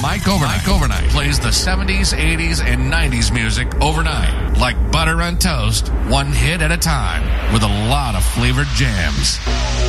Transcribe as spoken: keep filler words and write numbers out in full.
Mike Overnight. Mike Overnight plays the seventies, eighties, and nineties music overnight, like butter on toast, one hit at a time, with a lot of flavored jams.